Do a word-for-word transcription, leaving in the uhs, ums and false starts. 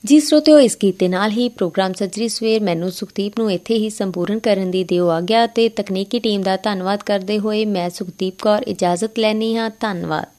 ਜੀ ਸਰੋਤਿਓ, ਇਸ ਗੀਤ ਦੇ ਨਾਲ ਹੀ ਪ੍ਰੋਗਰਾਮ ਸੱਜਰੀ ਸਵੇਰ ਮੈਨੂੰ ਸੁਖਦੀਪ ਨੂੰ ਇੱਥੇ ਹੀ ਸੰਪੂਰਨ ਕਰਨ ਦੀ ਦਿਓ ਆਗਿਆ ਅਤੇ ਤਕਨੀਕੀ ਟੀਮ ਦਾ ਧੰਨਵਾਦ ਕਰਦੇ ਹੋਏ ਮੈਂ ਸੁਖਦੀਪ ਕੌਰ ਇਜਾਜ਼ਤ ਲੈਂਦੀ ਹਾਂ। ਧੰਨਵਾਦ।